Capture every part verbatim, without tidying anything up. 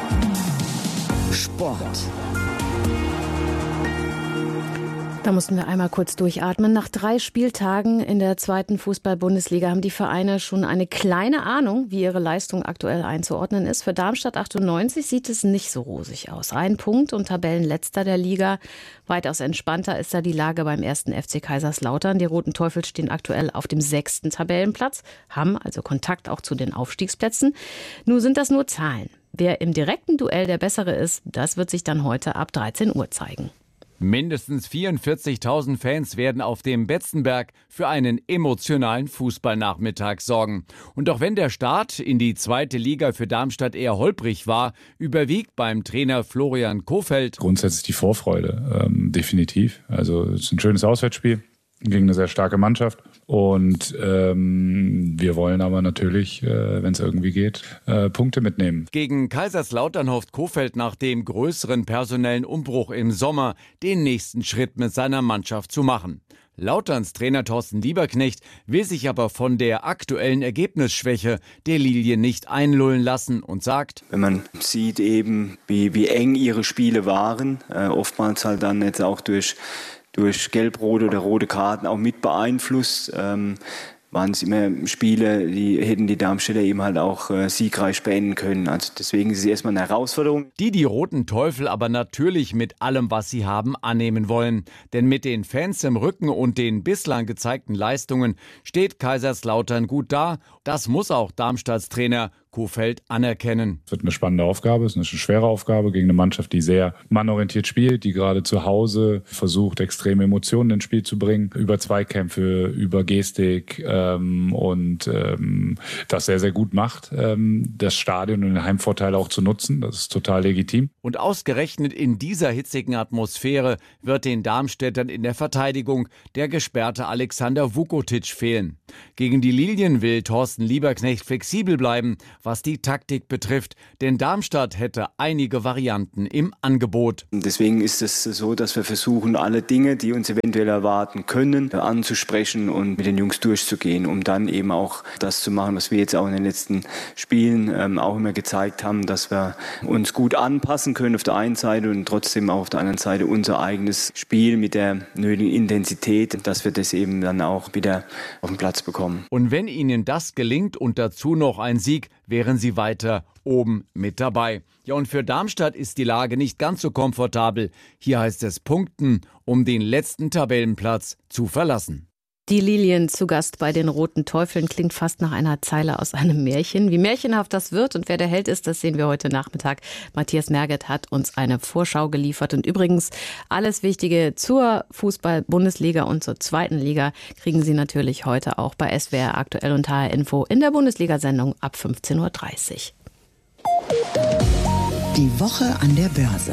Sport. Da mussten wir einmal kurz durchatmen. Nach drei Spieltagen in der zweiten Fußball-Bundesliga haben die Vereine schon eine kleine Ahnung, wie ihre Leistung aktuell einzuordnen ist. Für Darmstadt achtundneunzig sieht es nicht so rosig aus. Ein Punkt und Tabellenletzter der Liga. Weitaus entspannter ist da die Lage beim ersten F C Kaiserslautern. Die Roten Teufel stehen aktuell auf dem sechsten Tabellenplatz, haben also Kontakt auch zu den Aufstiegsplätzen. Nun sind das nur Zahlen. Wer im direkten Duell der Bessere ist, das wird sich dann heute ab dreizehn Uhr zeigen. Mindestens vierundvierzigtausend Fans werden auf dem Betzenberg für einen emotionalen Fußballnachmittag sorgen. Und auch wenn der Start in die zweite Liga für Darmstadt eher holprig war, überwiegt beim Trainer Florian Kohfeldt grundsätzlich die Vorfreude, ähm, definitiv. Also es ist ein schönes Auswärtsspiel gegen eine sehr starke Mannschaft. Und ähm, wir wollen aber natürlich, äh, wenn es irgendwie geht, äh, Punkte mitnehmen. Gegen Kaiserslautern hofft Kohfeldt nach dem größeren personellen Umbruch im Sommer den nächsten Schritt mit seiner Mannschaft zu machen. Lauterns Trainer Thorsten Lieberknecht will sich aber von der aktuellen Ergebnisschwäche der Lilien nicht einlullen lassen und sagt: Wenn man sieht eben, wie, wie eng ihre Spiele waren, äh, oftmals halt dann jetzt auch durch durch gelb-rote oder rote Karten auch mit beeinflusst, ähm, waren es immer Spiele, die hätten die Darmstädter eben halt auch äh, siegreich beenden können. Also deswegen ist es erstmal eine Herausforderung. Die die Roten Teufel aber natürlich mit allem, was sie haben, annehmen wollen. Denn mit den Fans im Rücken und den bislang gezeigten Leistungen steht Kaiserslautern gut da. Das muss auch Darmstadts Trainer Kohfeldt anerkennen. Es wird eine spannende Aufgabe, es ist eine schwere Aufgabe gegen eine Mannschaft, die sehr mannorientiert spielt, die gerade zu Hause versucht, extreme Emotionen ins Spiel zu bringen, über Zweikämpfe, über Gestik ähm, und ähm, das sehr, sehr gut macht, ähm, das Stadion und den Heimvorteil auch zu nutzen. Das ist total legitim. Und ausgerechnet in dieser hitzigen Atmosphäre wird den Darmstädtern in der Verteidigung der gesperrte Alexander Vukotic fehlen. Gegen die Lilien will Thorsten Lieberknecht flexibel bleiben, was die Taktik betrifft, denn Darmstadt hätte einige Varianten im Angebot. Deswegen ist es so, dass wir versuchen, alle Dinge, die uns eventuell erwarten können, anzusprechen und mit den Jungs durchzugehen, um dann eben auch das zu machen, was wir jetzt auch in den letzten Spielen ähm, auch immer gezeigt haben, dass wir uns gut anpassen können auf der einen Seite und trotzdem auch auf der anderen Seite unser eigenes Spiel mit der nötigen Intensität, dass wir das eben dann auch wieder auf den Platz bekommen. Und wenn ihnen das gelingt und dazu noch ein Sieg, wären sie weiter oben mit dabei. Ja, und für Darmstadt ist die Lage nicht ganz so komfortabel. Hier heißt es punkten, um den letzten Tabellenplatz zu verlassen. Die Lilien zu Gast bei den Roten Teufeln klingt fast nach einer Zeile aus einem Märchen. Wie märchenhaft das wird und wer der Held ist, das sehen wir heute Nachmittag. Matthias Merget hat uns eine Vorschau geliefert. Und übrigens, alles Wichtige zur Fußball-Bundesliga und zur zweiten Liga kriegen Sie natürlich heute auch bei S W R Aktuell und H R Info in der Bundesliga-Sendung ab fünfzehn Uhr dreißig. Die Woche an der Börse.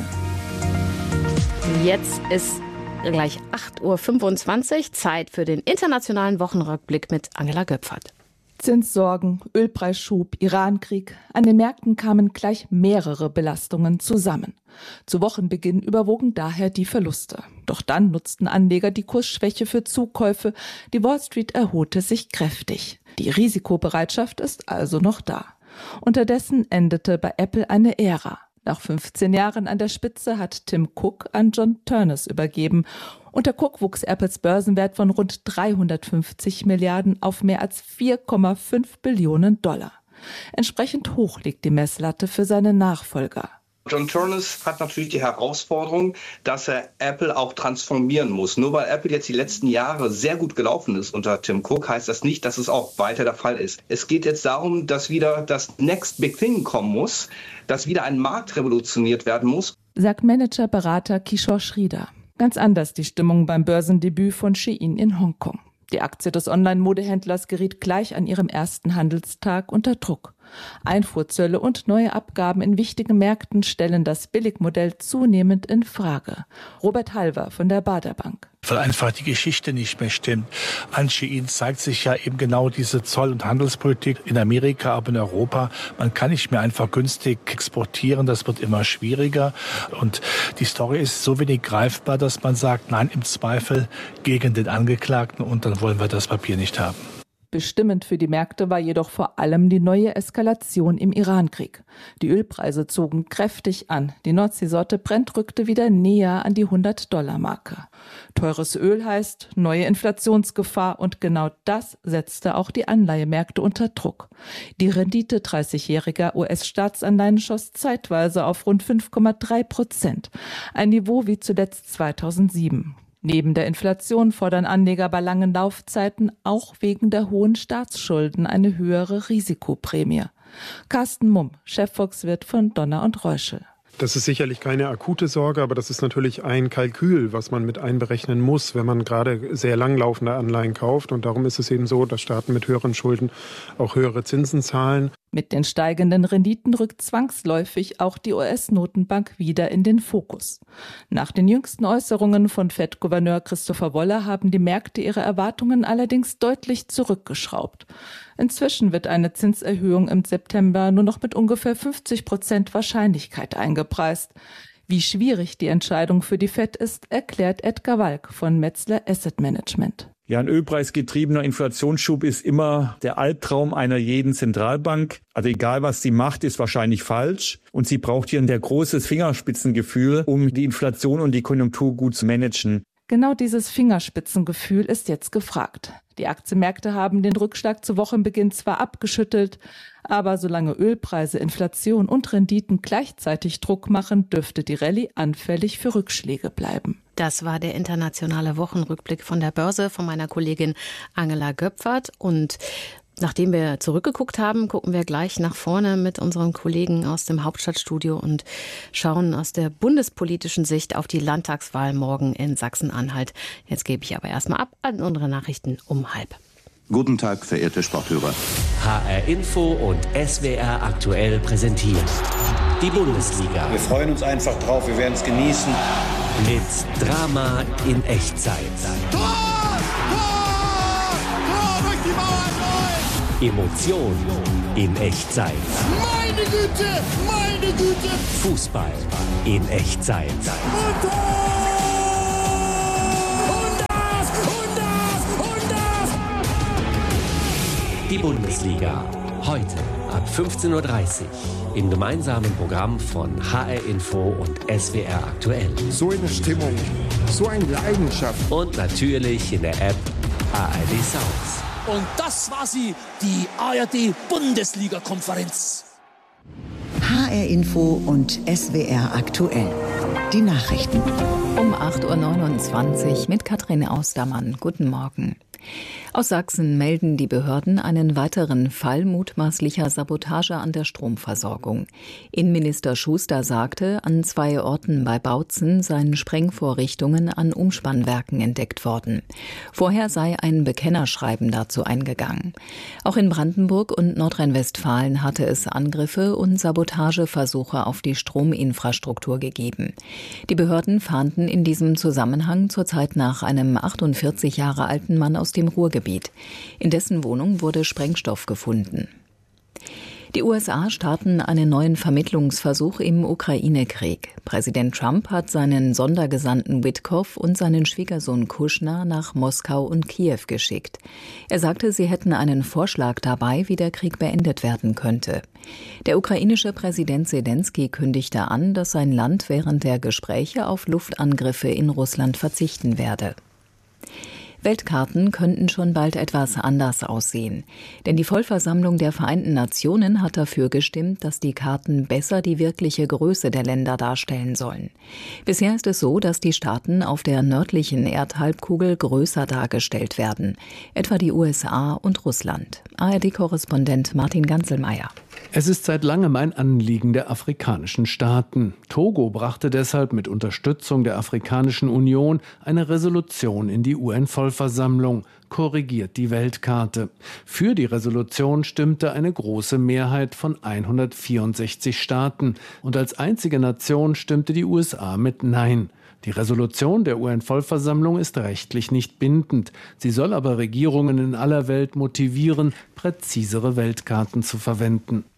Jetzt ist gleich acht Uhr fünfundzwanzig, Zeit für den internationalen Wochenrückblick mit Angela Göpfert. Zinssorgen, Ölpreisschub, Irankrieg. An den Märkten kamen gleich mehrere Belastungen zusammen. Zu Wochenbeginn überwogen daher die Verluste. Doch dann nutzten Anleger die Kursschwäche für Zukäufe. Die Wall Street erholte sich kräftig. Die Risikobereitschaft ist also noch da. Unterdessen endete bei Apple eine Ära. Nach fünfzehn Jahren an der Spitze hat Tim Cook an John Ternus übergeben. Unter Cook wuchs Apples Börsenwert von rund dreihundertfünfzig Milliarden auf mehr als vier Komma fünf Billionen Dollar. Entsprechend hoch liegt die Messlatte für seine Nachfolger. John Ternus hat natürlich die Herausforderung, dass er Apple auch transformieren muss. Nur weil Apple jetzt die letzten Jahre sehr gut gelaufen ist unter Tim Cook, heißt das nicht, dass es auch weiter der Fall ist. Es geht jetzt darum, dass wieder das Next Big Thing kommen muss, dass wieder ein Markt revolutioniert werden muss, sagt Manager-Berater Kishore Sridhar. Ganz anders die Stimmung beim Börsendebüt von Shein in Hongkong. Die Aktie des Online-Modehändlers geriet gleich an ihrem ersten Handelstag unter Druck. Einfuhrzölle und neue Abgaben in wichtigen Märkten stellen das Billigmodell zunehmend in Frage. Robert Halver von der Baader Bank. Weil einfach die Geschichte nicht mehr stimmt. An Shein zeigt sich ja eben genau diese Zoll- und Handelspolitik in Amerika, aber in Europa. Man kann nicht mehr einfach günstig exportieren, das wird immer schwieriger. Und die Story ist so wenig greifbar, dass man sagt, nein, im Zweifel gegen den Angeklagten und dann wollen wir das Papier nicht haben. Bestimmend für die Märkte war jedoch vor allem die neue Eskalation im Irankrieg. Die Ölpreise zogen kräftig an. Die Nordseesorte Brent rückte wieder näher an die hundert-Dollar-Marke. Teures Öl heißt neue Inflationsgefahr und genau das setzte auch die Anleihemärkte unter Druck. Die Rendite dreißigjähriger U S-Staatsanleihen schoss zeitweise auf rund fünf Komma drei Prozent, ein Niveau wie zuletzt zweitausendsieben. Neben der Inflation fordern Anleger bei langen Laufzeiten auch wegen der hohen Staatsschulden eine höhere Risikoprämie. Carsten Mumm, Chefvolkswirt von Donner und Reuschel. Das ist sicherlich keine akute Sorge, aber das ist natürlich ein Kalkül, was man mit einberechnen muss, wenn man gerade sehr langlaufende Anleihen kauft. Und darum ist es eben so, dass Staaten mit höheren Schulden auch höhere Zinsen zahlen. Mit den steigenden Renditen rückt zwangsläufig auch die U S-Notenbank wieder in den Fokus. Nach den jüngsten Äußerungen von Fed-Gouverneur Christopher Waller haben die Märkte ihre Erwartungen allerdings deutlich zurückgeschraubt. Inzwischen wird eine Zinserhöhung im September nur noch mit ungefähr fünfzig Prozent Wahrscheinlichkeit eingepreist. Wie schwierig die Entscheidung für die Fed ist, erklärt Edgar Walk von Metzler Asset Management. Ja, ein ölpreisgetriebener Inflationsschub ist immer der Albtraum einer jeden Zentralbank. Also egal, was sie macht, ist wahrscheinlich falsch. Und sie braucht hier ein sehr großes Fingerspitzengefühl, um die Inflation und die Konjunktur gut zu managen. Genau dieses Fingerspitzengefühl ist jetzt gefragt. Die Aktienmärkte haben den Rückschlag zu Wochenbeginn zwar abgeschüttelt, aber solange Ölpreise, Inflation und Renditen gleichzeitig Druck machen, dürfte die Rallye anfällig für Rückschläge bleiben. Das war der internationale Wochenrückblick von der Börse von meiner Kollegin Angela Göpfert. Und nachdem wir zurückgeguckt haben, gucken wir gleich nach vorne mit unseren Kollegen aus dem Hauptstadtstudio und schauen aus der bundespolitischen Sicht auf die Landtagswahl morgen in Sachsen-Anhalt. Jetzt gebe ich aber erstmal ab an unsere Nachrichten um halb. Guten Tag, verehrte Sporthörer. H R Info und S W R aktuell präsentiert die Bundesliga. Wir freuen uns einfach drauf, wir werden es genießen. Mit Drama in Echtzeit. Tor! Tor! Tor durch die Mauer durch! Emotion in Echtzeit. Meine Güte, meine Güte! Fußball in Echtzeit. Und Tor! Und das, und das, und das! Die Bundesliga. Heute ab fünfzehn Uhr dreißig im gemeinsamen Programm von H R Info und S W R aktuell. So eine Stimmung, so eine Leidenschaft. Und natürlich in der App A R D Sounds. Und das war sie, die A R D-Bundesliga-Konferenz. H R Info und S W R aktuell. Die Nachrichten. Um acht Uhr neunundzwanzig mit Katrin Austermann. Guten Morgen. Aus Sachsen melden die Behörden einen weiteren Fall mutmaßlicher Sabotage an der Stromversorgung. Innenminister Schuster sagte, an zwei Orten bei Bautzen seien Sprengvorrichtungen an Umspannwerken entdeckt worden. Vorher sei ein Bekennerschreiben dazu eingegangen. Auch in Brandenburg und Nordrhein-Westfalen hatte es Angriffe und Sabotageversuche auf die Strominfrastruktur gegeben. Die Behörden fahnden in diesem Zusammenhang zurzeit nach einem achtundvierzig Jahre alten Mann aus dem Ruhrgebiet. In dessen Wohnung wurde Sprengstoff gefunden. Die U S A starten einen neuen Vermittlungsversuch im Ukraine-Krieg. Präsident Trump hat seinen Sondergesandten Witkoff und seinen Schwiegersohn Kushner nach Moskau und Kiew geschickt. Er sagte, sie hätten einen Vorschlag dabei, wie der Krieg beendet werden könnte. Der ukrainische Präsident Selenskyj kündigte an, dass sein Land während der Gespräche auf Luftangriffe in Russland verzichten werde. Weltkarten könnten schon bald etwas anders aussehen. Denn die Vollversammlung der Vereinten Nationen hat dafür gestimmt, dass die Karten besser die wirkliche Größe der Länder darstellen sollen. Bisher ist es so, dass die Staaten auf der nördlichen Erdhalbkugel größer dargestellt werden. Etwa die U S A und Russland. A R D-Korrespondent Martin Ganzelmeier. Es ist seit langem ein Anliegen der afrikanischen Staaten. Togo brachte deshalb mit Unterstützung der Afrikanischen Union eine Resolution in die U N-Vollversammlung, korrigiert die Weltkarte. Für die Resolution stimmte eine große Mehrheit von hundertvierundsechzig Staaten und als einzige Nation stimmte die U S A mit Nein. Die Resolution der U N-Vollversammlung ist rechtlich nicht bindend. Sie soll aber Regierungen in aller Welt motivieren, präzisere Weltkarten zu verwenden.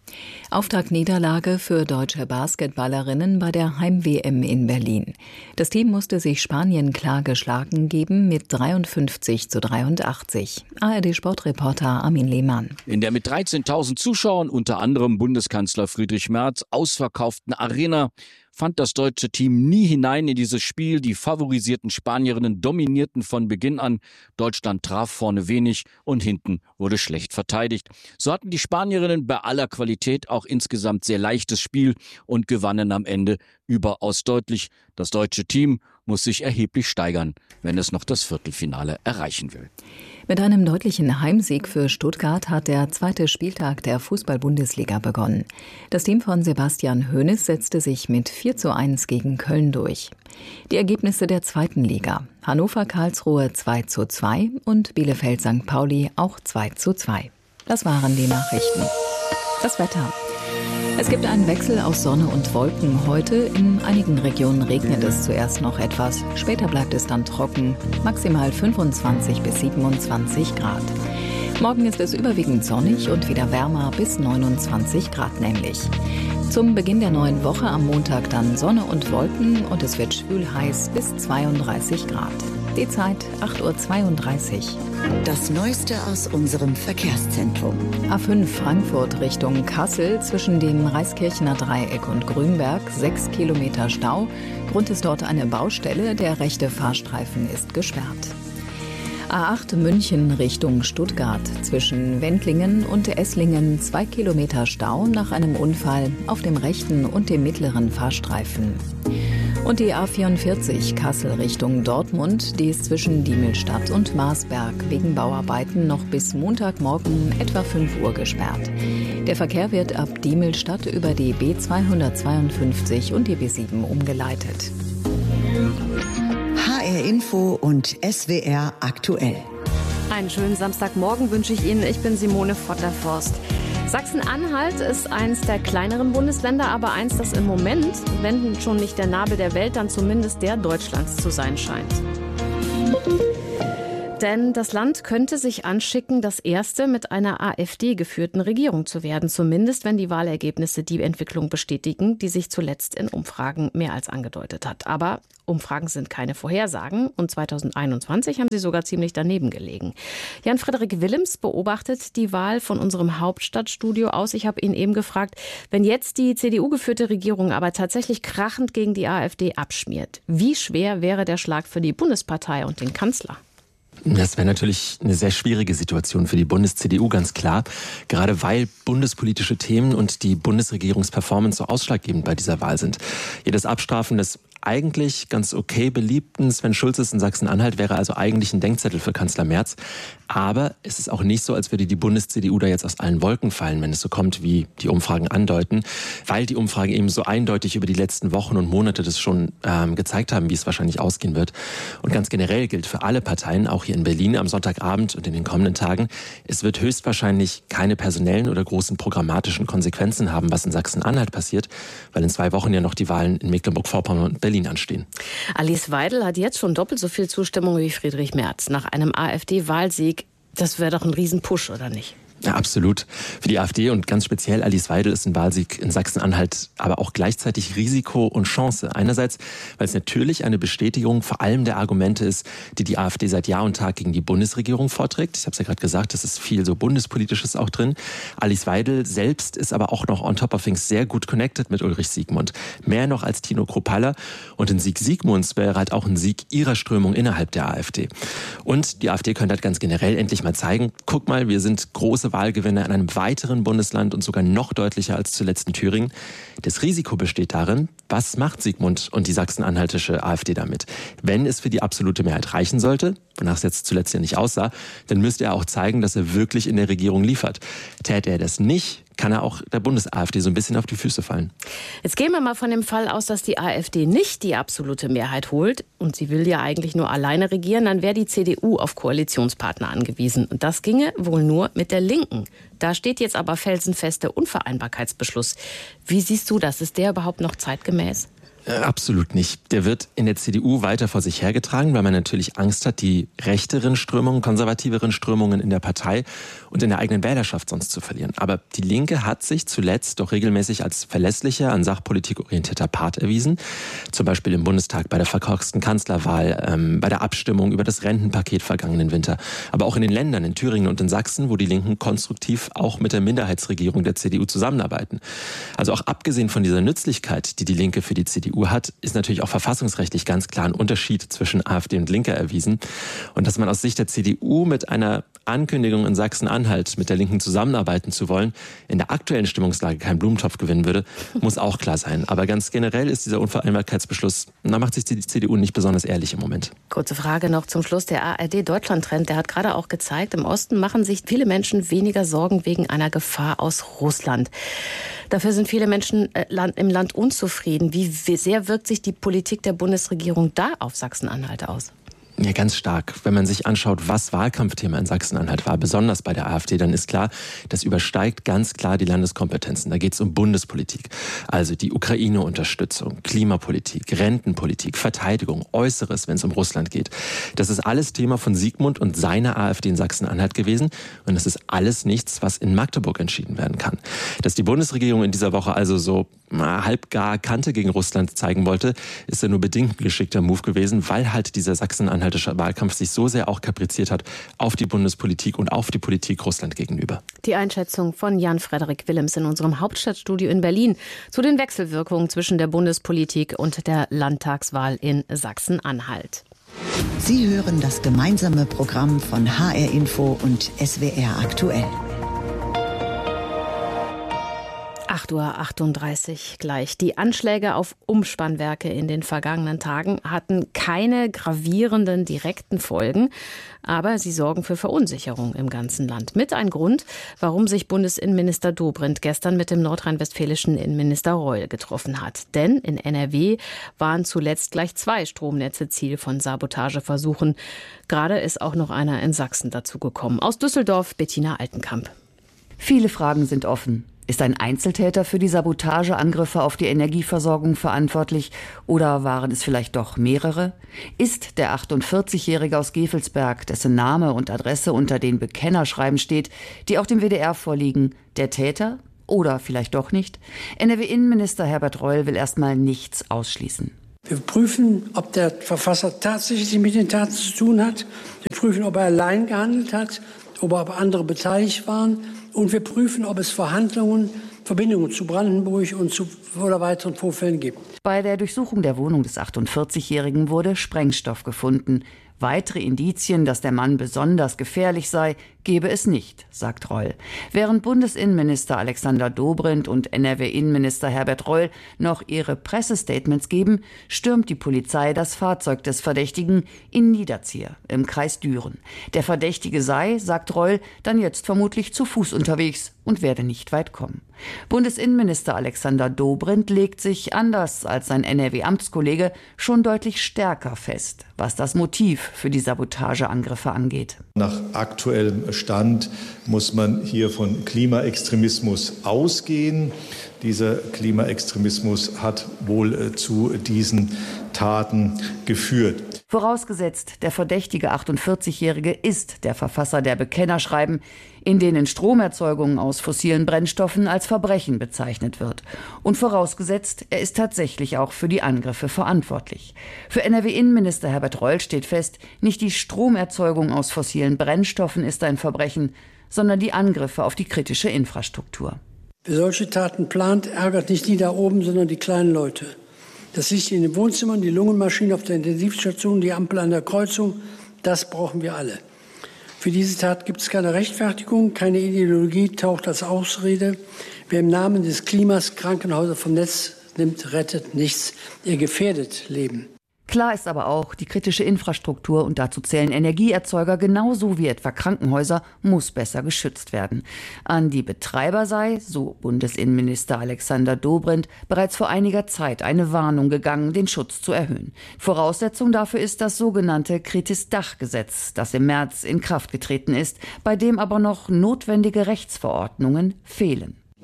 Auftaktniederlage für deutsche Basketballerinnen bei der Heim-W M in Berlin. Das Team musste sich Spanien klar geschlagen geben mit dreiundfünfzig zu dreiundachtzig. A R D-Sportreporter Armin Lehmann. In der mit dreizehntausend Zuschauern, unter anderem Bundeskanzler Friedrich Merz, ausverkauften Arena fand das deutsche Team nie hinein in dieses Spiel. Die favorisierten Spanierinnen dominierten von Beginn an. Deutschland traf vorne wenig und hinten wurde schlecht verteidigt. So hatten die Spanierinnen bei aller Qualität auch insgesamt sehr leichtes Spiel und gewannen am Ende überaus deutlich. Das deutsche Team muss sich erheblich steigern, wenn es noch das Viertelfinale erreichen will. Mit einem deutlichen Heimsieg für Stuttgart hat der zweite Spieltag der Fußball-Bundesliga begonnen. Das Team von Sebastian Hoeneß setzte sich mit vier zu eins gegen Köln durch. Die Ergebnisse der zweiten Liga: Hannover-Karlsruhe zwei zu zwei und Bielefeld-Sankt Pauli auch zwei zu zwei. Das waren die Nachrichten. Das Wetter. Es gibt einen Wechsel aus Sonne und Wolken heute. In einigen Regionen regnet es zuerst noch etwas. Später bleibt es dann trocken. Maximal fünfundzwanzig bis siebenundzwanzig Grad. Morgen ist es überwiegend sonnig und wieder wärmer, bis neunundzwanzig Grad nämlich. Zum Beginn der neuen Woche am Montag dann Sonne und Wolken und es wird schwül heiß bis zweiunddreißig Grad. Die Zeit acht Uhr zweiunddreißig. Das Neueste aus unserem Verkehrszentrum. A fünf Frankfurt Richtung Kassel zwischen dem Reiskirchener Dreieck und Grünberg sechs Kilometer Stau. Grund ist dort eine Baustelle, der rechte Fahrstreifen ist gesperrt. A acht München Richtung Stuttgart zwischen Wendlingen und Esslingen zwei Kilometer Stau nach einem Unfall auf dem rechten und dem mittleren Fahrstreifen. Und die A vierundvierzig Kassel Richtung Dortmund, die ist zwischen Diemelstadt und Marsberg wegen Bauarbeiten noch bis Montagmorgen etwa fünf Uhr gesperrt. Der Verkehr wird ab Diemelstadt über die B zweihundertzweiundfünfzig und die B sieben umgeleitet. H R Info und S W R aktuell. Einen schönen Samstagmorgen wünsche ich Ihnen. Ich bin Simone Votterforst. Sachsen-Anhalt ist eins der kleineren Bundesländer, aber eins, das im Moment, wenn schon nicht der Nabel der Welt, dann zumindest der Deutschlands zu sein scheint. Denn das Land könnte sich anschicken, das erste mit einer AfD geführten Regierung zu werden. Zumindest, wenn die Wahlergebnisse die Entwicklung bestätigen, die sich zuletzt in Umfragen mehr als angedeutet hat. Aber Umfragen sind keine Vorhersagen und zweitausendeinundzwanzig haben sie sogar ziemlich daneben gelegen. Jan-Frederik Willems beobachtet die Wahl von unserem Hauptstadtstudio aus. Ich habe ihn eben gefragt, wenn jetzt die C D U-geführte Regierung aber tatsächlich krachend gegen die AfD abschmiert, wie schwer wäre der Schlag für die Bundespartei und den Kanzler? Das wäre natürlich eine sehr schwierige Situation für die Bundes-C D U, ganz klar. Gerade weil bundespolitische Themen und die Bundesregierungsperformance so ausschlaggebend bei dieser Wahl sind. Jedes Abstrafen des eigentlich ganz okay beliebten Sven Schulzes in Sachsen-Anhalt wäre also eigentlich ein Denkzettel für Kanzler Merz. Aber es ist auch nicht so, als würde die Bundes-C D U da jetzt aus allen Wolken fallen, wenn es so kommt, wie die Umfragen andeuten. Weil die Umfragen eben so eindeutig über die letzten Wochen und Monate das schon ähm, gezeigt haben, wie es wahrscheinlich ausgehen wird. Und ganz generell gilt für alle Parteien, auch hier in Berlin am Sonntagabend und in den kommenden Tagen, es wird höchstwahrscheinlich keine personellen oder großen programmatischen Konsequenzen haben, was in Sachsen-Anhalt passiert, weil in zwei Wochen ja noch die Wahlen in Mecklenburg-Vorpommern und Berlin anstehen. Alice Weidel hat jetzt schon doppelt so viel Zustimmung wie Friedrich Merz nach einem AfD-Wahlsieg. Das wäre doch ein Riesenpush, oder nicht? Ja, absolut. Für die AfD und ganz speziell Alice Weidel ist ein Wahlsieg in Sachsen-Anhalt aber auch gleichzeitig Risiko und Chance. Einerseits, weil es natürlich eine Bestätigung vor allem der Argumente ist, die die AfD seit Jahr und Tag gegen die Bundesregierung vorträgt. Ich habe es ja gerade gesagt, es ist viel so Bundespolitisches auch drin. Alice Weidel selbst ist aber auch noch on top of things sehr gut connected mit Ulrich Siegmund. Mehr noch als Tino Kruppalla. Und ein Sieg Siegmunds wäre halt auch ein Sieg ihrer Strömung innerhalb der AfD. Und die AfD könnte halt ganz generell endlich mal zeigen, guck mal, wir sind große Wahlgewinner in einem weiteren Bundesland und sogar noch deutlicher als zuletzt in Thüringen. Das Risiko besteht darin, was macht Siegmund und die sachsen-anhaltische AfD damit? Wenn es für die absolute Mehrheit reichen sollte, wonach es jetzt zuletzt ja nicht aussah, dann müsste er auch zeigen, dass er wirklich in der Regierung liefert. Täte er das nicht, kann er auch der Bundes-AfD so ein bisschen auf die Füße fallen. Jetzt gehen wir mal von dem Fall aus, dass die AfD nicht die absolute Mehrheit holt und sie will ja eigentlich nur alleine regieren, dann wäre die C D U auf Koalitionspartner angewiesen. Und das ginge wohl nur mit der Linken. Da steht jetzt aber felsenfester Unvereinbarkeitsbeschluss. Wie siehst du das? Ist der überhaupt noch zeitgemäß? Absolut nicht. Der wird in der C D U weiter vor sich hergetragen, weil man natürlich Angst hat, die rechteren Strömungen, konservativeren Strömungen in der Partei und in der eigenen Wählerschaft sonst zu verlieren. Aber die Linke hat sich zuletzt doch regelmäßig als verlässlicher, an Sachpolitik orientierter Part erwiesen. Zum Beispiel im Bundestag bei der verkorksten Kanzlerwahl, ähm, bei der Abstimmung über das Rentenpaket vergangenen Winter. Aber auch in den Ländern, in Thüringen und in Sachsen, wo die Linken konstruktiv auch mit der Minderheitsregierung der C D U zusammenarbeiten. Also auch abgesehen von dieser Nützlichkeit, die die Linke für die C D U hat, ist natürlich auch verfassungsrechtlich ganz klar ein Unterschied zwischen AfD und Linke erwiesen. Und dass man aus Sicht der C D U mit einer Ankündigung in Sachsen-Anhalt mit der Linken zusammenarbeiten zu wollen, in der aktuellen Stimmungslage keinen Blumentopf gewinnen würde, muss auch klar sein. Aber ganz generell ist dieser Unvereinbarkeitsbeschluss, da macht sich die C D U nicht besonders ehrlich im Moment. Kurze Frage noch zum Schluss. Der A R D-Deutschland-Trend, der hat gerade auch gezeigt, im Osten machen sich viele Menschen weniger Sorgen wegen einer Gefahr aus Russland. Dafür sind viele Menschen im Land unzufrieden. Wie sehr wirkt sich die Politik der Bundesregierung da auf Sachsen-Anhalt aus? Ja, ganz stark. Wenn man sich anschaut, was Wahlkampfthema in Sachsen-Anhalt war, besonders bei der AfD, dann ist klar, das übersteigt ganz klar die Landeskompetenzen. Da geht es um Bundespolitik, also die Ukraine-Unterstützung, Klimapolitik, Rentenpolitik, Verteidigung, Äußeres, wenn es um Russland geht. Das ist alles Thema von Siegmund und seiner AfD in Sachsen-Anhalt gewesen. Und das ist alles nichts, was in Magdeburg entschieden werden kann. Dass die Bundesregierung in dieser Woche also so halbgar Kante gegen Russland zeigen wollte, ist ja nur bedingt ein geschickter Move gewesen, weil halt dieser Sachsen-Anhaltische Wahlkampf sich so sehr auch kapriziert hat auf die Bundespolitik und auf die Politik Russland gegenüber. Die Einschätzung von Jan-Frederik Willems in unserem Hauptstadtstudio in Berlin zu den Wechselwirkungen zwischen der Bundespolitik und der Landtagswahl in Sachsen-Anhalt. Sie hören das gemeinsame Programm von H R Info und S W R aktuell. acht Uhr achtunddreißig gleich. Die Anschläge auf Umspannwerke in den vergangenen Tagen hatten keine gravierenden direkten Folgen, aber sie sorgen für Verunsicherung im ganzen Land. Mit ein Grund, warum sich Bundesinnenminister Dobrindt gestern mit dem nordrhein-westfälischen Innenminister Reul getroffen hat. Denn in N R W waren zuletzt gleich zwei Stromnetze Ziel von Sabotageversuchen. Gerade ist auch noch einer in Sachsen dazugekommen. Aus Düsseldorf, Bettina Altenkamp. Viele Fragen sind offen. Ist ein Einzeltäter für die Sabotageangriffe auf die Energieversorgung verantwortlich oder waren es vielleicht doch mehrere? Ist der achtundvierzigjährige aus Gevelsberg, dessen Name und Adresse unter den Bekennerschreiben steht, die auch dem W D R vorliegen, der Täter oder vielleicht doch nicht? N R W-Innenminister Herbert Reul will erstmal nichts ausschließen. Wir prüfen, ob der Verfasser tatsächlich mit den Taten zu tun hat. Wir prüfen, ob er allein gehandelt hat, ob andere beteiligt waren. Und wir prüfen, ob es Verhandlungen, Verbindungen zu Brandenburg und zu oder weiteren Vorfällen gibt. Bei der Durchsuchung der Wohnung des achtundvierzigjährigen wurde Sprengstoff gefunden. Weitere Indizien, dass der Mann besonders gefährlich sei, gebe es nicht, sagt Reul. Während Bundesinnenminister Alexander Dobrindt und N R W-Innenminister Herbert Reul noch ihre Pressestatements geben, stürmt die Polizei das Fahrzeug des Verdächtigen in Niederzier im Kreis Düren. Der Verdächtige sei, sagt Reul, dann jetzt vermutlich zu Fuß unterwegs und werde nicht weit kommen. Bundesinnenminister Alexander Dobrindt legt sich, anders als sein N R W-Amtskollege, schon deutlich stärker fest, was das Motiv für die Sabotageangriffe angeht. Nach aktuellem Stand muss man hier von Klimaextremismus ausgehen. Dieser Klimaextremismus hat wohl zu diesen Taten geführt. Vorausgesetzt, der verdächtige achtundvierzigjährige ist der Verfasser der Bekennerschreiben, in denen Stromerzeugung aus fossilen Brennstoffen als Verbrechen bezeichnet wird. Und vorausgesetzt, er ist tatsächlich auch für die Angriffe verantwortlich. Für N R W-Innenminister Herbert Reul steht fest, nicht die Stromerzeugung aus fossilen Brennstoffen ist ein Verbrechen, sondern die Angriffe auf die kritische Infrastruktur. Wer solche Taten plant, ärgert nicht die da oben, sondern die kleinen Leute. Das Licht in den Wohnzimmern, die Lungenmaschine auf der Intensivstation, die Ampel an der Kreuzung, das brauchen wir alle. Für diese Tat gibt es keine Rechtfertigung, keine Ideologie taucht als Ausrede. Wer im Namen des Klimas Krankenhäuser vom Netz nimmt, rettet nichts. Er gefährdet Leben. Klar ist aber auch, die kritische Infrastruktur, und dazu zählen Energieerzeuger genauso wie etwa Krankenhäuser, muss besser geschützt werden. An die Betreiber sei, so Bundesinnenminister Alexander Dobrindt, bereits vor einiger Zeit eine Warnung gegangen, den Schutz zu erhöhen. Voraussetzung dafür ist das sogenannte Kritis-Dach-Gesetz, das im März in Kraft getreten ist, bei dem aber noch notwendige Rechtsverordnungen fehlen.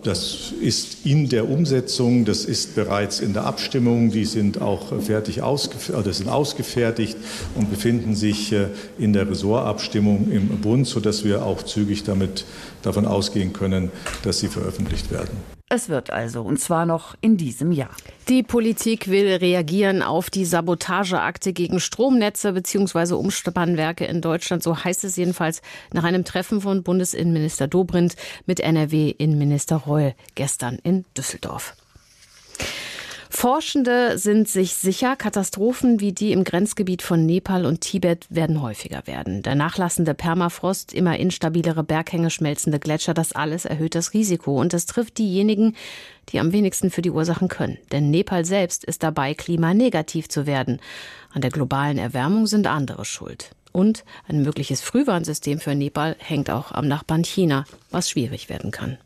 Das ist in der Umsetzung, das ist bereits in der Abstimmung, die sind auch fertig ausgef- oder sind ausgefertigt und befinden sich in der Ressortabstimmung im Bund, sodass wir auch zügig damit davon ausgehen können, dass sie veröffentlicht werden. Es wird also, und zwar noch in diesem Jahr. Die Politik will reagieren auf die Sabotageakte gegen Stromnetze bzw. Umspannwerke in Deutschland. So heißt es jedenfalls nach einem Treffen von Bundesinnenminister Dobrindt mit N R W-Innenminister Reul gestern in Düsseldorf. Forschende sind sich sicher, Katastrophen wie die im Grenzgebiet von Nepal und Tibet werden häufiger werden. Der nachlassende Permafrost, immer instabilere Berghänge, schmelzende Gletscher, das alles erhöht das Risiko. Und es trifft diejenigen, die am wenigsten für die Ursachen können. Denn Nepal selbst ist dabei, klimanegativ zu werden. An der globalen Erwärmung sind andere schuld. Und ein mögliches Frühwarnsystem für Nepal hängt auch am Nachbarn China, was schwierig werden kann.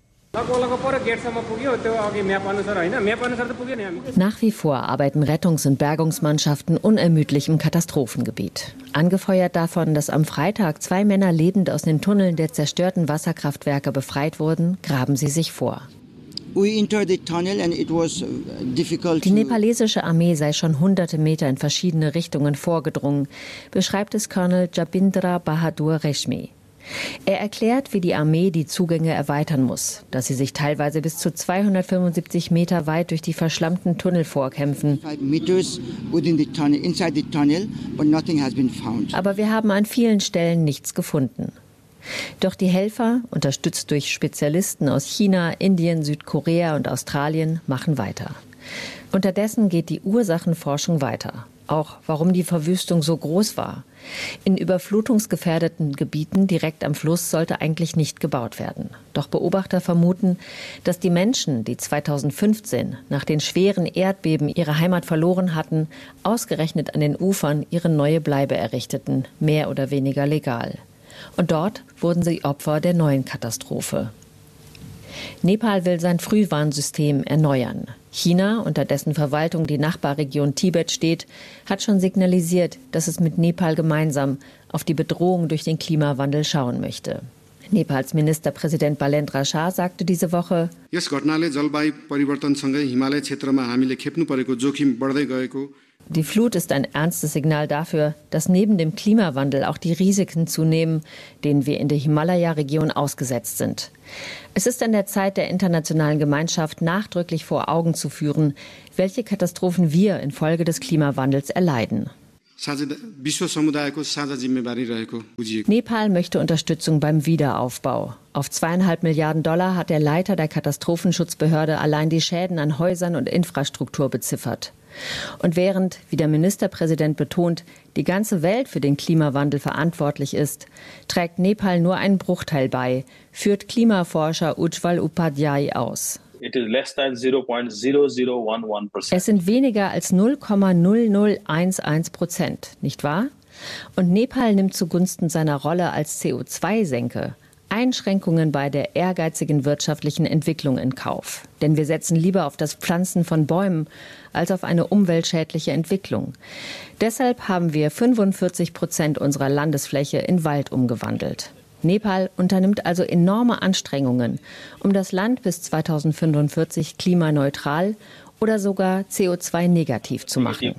Nach wie vor arbeiten Rettungs- und Bergungsmannschaften unermüdlich im Katastrophengebiet. Angefeuert davon, dass am Freitag zwei Männer lebend aus den Tunneln der zerstörten Wasserkraftwerke befreit wurden, graben sie sich vor. Die nepalesische Armee sei schon hunderte Meter in verschiedene Richtungen vorgedrungen, beschreibt es Colonel Jabindra Bahadur Reshmi. Er erklärt, wie die Armee die Zugänge erweitern muss, dass sie sich teilweise bis zu zweihundertfünfundsiebzig Meter weit durch die verschlammten Tunnel vorkämpfen. Aber wir haben an vielen Stellen nichts gefunden. Doch die Helfer, unterstützt durch Spezialisten aus China, Indien, Südkorea und Australien, machen weiter. Unterdessen geht die Ursachenforschung weiter. Auch warum die Verwüstung so groß war. In überflutungsgefährdeten Gebieten direkt am Fluss sollte eigentlich nicht gebaut werden. Doch Beobachter vermuten, dass die Menschen, die zweitausendfünfzehn nach den schweren Erdbeben ihre Heimat verloren hatten, ausgerechnet an den Ufern ihre neue Bleibe errichteten, mehr oder weniger legal. Und dort wurden sie Opfer der neuen Katastrophe. Nepal will sein Frühwarnsystem erneuern. China, unter dessen Verwaltung die Nachbarregion Tibet steht, hat schon signalisiert, dass es mit Nepal gemeinsam auf die Bedrohung durch den Klimawandel schauen möchte. Nepals Ministerpräsident Balendra Shah sagte diese Woche: Die Flut ist ein ernstes Signal dafür, dass neben dem Klimawandel auch die Risiken zunehmen, denen wir in der Himalaya-Region ausgesetzt sind. Es ist an der Zeit der internationalen Gemeinschaft, nachdrücklich vor Augen zu führen, welche Katastrophen wir infolge des Klimawandels erleiden. Nepal möchte Unterstützung beim Wiederaufbau. Auf zweieinhalb Milliarden Dollar hat der Leiter der Katastrophenschutzbehörde allein die Schäden an Häusern und Infrastruktur beziffert. Und während, wie der Ministerpräsident betont, die ganze Welt für den Klimawandel verantwortlich ist, trägt Nepal nur einen Bruchteil bei, führt Klimaforscher Ujjwal Upadhyay aus. Es sind weniger als null Komma null null eins eins Prozent, nicht wahr? Und Nepal nimmt zugunsten seiner Rolle als C O zwei Senke Einschränkungen bei der ehrgeizigen wirtschaftlichen Entwicklung in Kauf. Denn wir setzen lieber auf das Pflanzen von Bäumen als auf eine umweltschädliche Entwicklung. Deshalb haben wir fünfundvierzig Prozent unserer Landesfläche in Wald umgewandelt. Nepal unternimmt also enorme Anstrengungen, um das Land bis zweitausendfünfundvierzig klimaneutral oder sogar C O zwei negativ zu machen.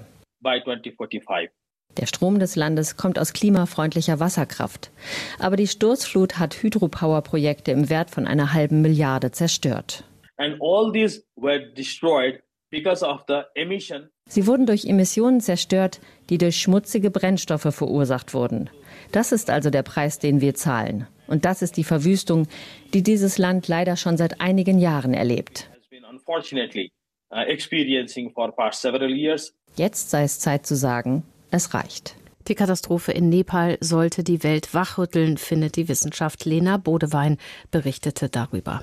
Der Strom des Landes kommt aus klimafreundlicher Wasserkraft. Aber die Sturzflut hat Hydropower-Projekte im Wert von einer halben Milliarde zerstört. Sie wurden durch Emissionen zerstört, die durch schmutzige Brennstoffe verursacht wurden. Das ist also der Preis, den wir zahlen. Und das ist die Verwüstung, die dieses Land leider schon seit einigen Jahren erlebt. Jetzt sei es Zeit zu sagen, es reicht. Die Katastrophe in Nepal sollte die Welt wachrütteln, findet die Wissenschaft. Lena Bodewein berichtete darüber.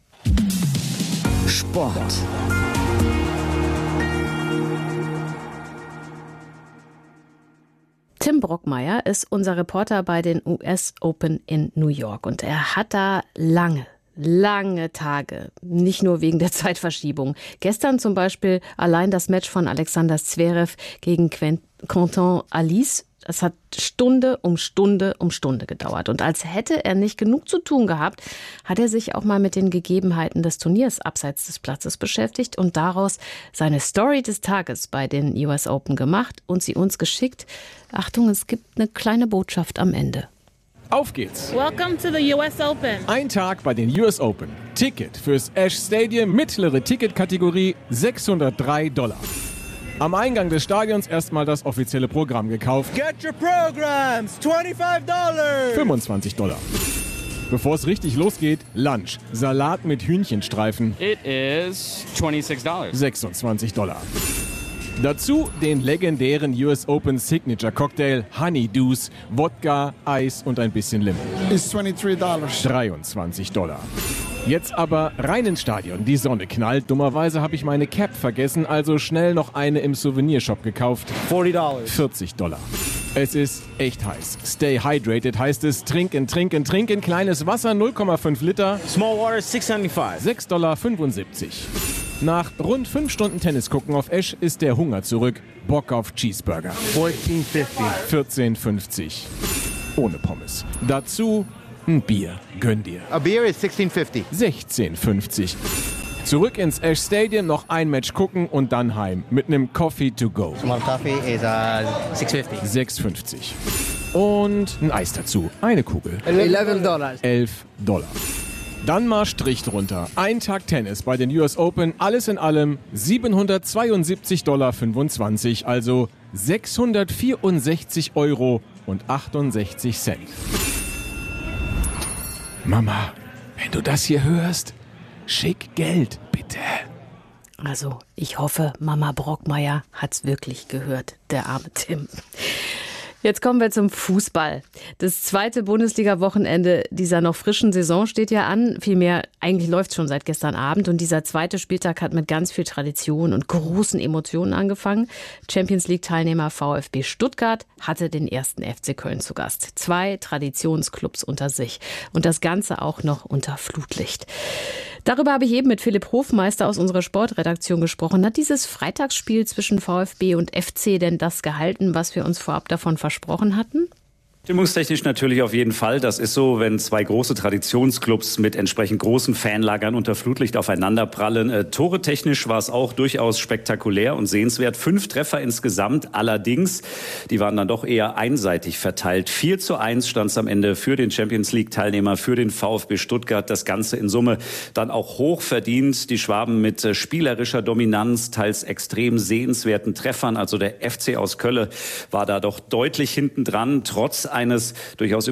Sport. Tim Brockmeier ist unser Reporter bei den U S Open in New York und er hat da lange, lange Tage, nicht nur wegen der Zeitverschiebung. Gestern zum Beispiel allein das Match von Alexander Zverev gegen Quentin Alice Es hat Stunde um Stunde um Stunde gedauert. Und als hätte er nicht genug zu tun gehabt, hat er sich auch mal mit den Gegebenheiten des Turniers abseits des Platzes beschäftigt und daraus seine Story des Tages bei den U S Open gemacht und sie uns geschickt. Achtung, es gibt eine kleine Botschaft am Ende. Auf geht's! Welcome to the U S Open. Ein Tag bei den U S Open. Ticket fürs Ash Stadium, mittlere Ticketkategorie, sechshundertdrei Dollar. Am Eingang des Stadions erstmal das offizielle Programm gekauft. Get your programs, twenty-five dollars. fünfundzwanzig Dollar. Bevor es richtig losgeht, Lunch. Salat mit Hühnchenstreifen. It is twenty-six dollars. sechsundzwanzig Dollar. Dazu den legendären U S Open Signature Cocktail Honey Deuce, Wodka, Eis und ein bisschen Limon. Ist twenty-three dollars. dreiundzwanzig Dollar. Jetzt aber rein ins Stadion. Die Sonne knallt. Dummerweise habe ich meine Cap vergessen, also schnell noch eine im Souvenirshop gekauft. forty dollars. vierzig Dollar. Es ist echt heiß. Stay hydrated heißt es. Trinken, trinken, trinken. Kleines Wasser, null Komma fünf Liter. Small water, six seventy-five. sechs Komma fünfundsiebzig Dollar. Nach rund fünf Stunden Tennis gucken auf Ash ist der Hunger zurück. Bock auf Cheeseburger. fourteen fifty. vierzehn fünfzig. Ohne Pommes. Dazu ein Bier. Gönn dir. A beer is sixteen fifty. sechzehn fünfzig. Zurück ins Ash Stadium, noch ein Match gucken und dann heim. Mit einem Coffee to go. Small coffee is uh, six fifty. sechs fünfzig. Und ein Eis dazu. Eine Kugel. eleven dollars. elf Dollar. Dann mal Strich drunter. Ein Tag Tennis bei den U S Open. Alles in allem siebenhundertzweiundsiebzig Komma fünfundzwanzig Dollar. Also sechshundertvierundsechzig Euro und achtundsechzig Cent. Mama, wenn du das hier hörst, schick Geld, bitte. Also, ich hoffe, Mama Brockmeier hat's wirklich gehört, der arme Tim. Jetzt kommen wir zum Fußball. Das zweite Bundesliga-Wochenende dieser noch frischen Saison steht ja an. Vielmehr, eigentlich läuft es schon seit gestern Abend. Und dieser zweite Spieltag hat mit ganz viel Tradition und großen Emotionen angefangen. Champions-League-Teilnehmer VfB Stuttgart hatte den ersten F C Köln zu Gast. Zwei Traditionsclubs unter sich. Und das Ganze auch noch unter Flutlicht. Darüber habe ich eben mit Philipp Hofmeister aus unserer Sportredaktion gesprochen. Hat dieses Freitagsspiel zwischen VfB und F C denn das gehalten, was wir uns vorab davon versprochen hatten? Stimmungstechnisch natürlich auf jeden Fall. Das ist so, wenn zwei große Traditionsclubs mit entsprechend großen Fanlagern unter Flutlicht aufeinanderprallen. Äh, Tore technisch war es auch durchaus spektakulär und sehenswert. Fünf Treffer insgesamt. Allerdings, die waren dann doch eher einseitig verteilt. vier zu eins stand es am Ende für den Champions-League-Teilnehmer, für den VfB Stuttgart. Das Ganze in Summe dann auch hoch verdient. Die Schwaben mit äh, spielerischer Dominanz, teils extrem sehenswerten Treffern. Also der F C aus Köln war da doch deutlich hinten dran, trotz eines durchaus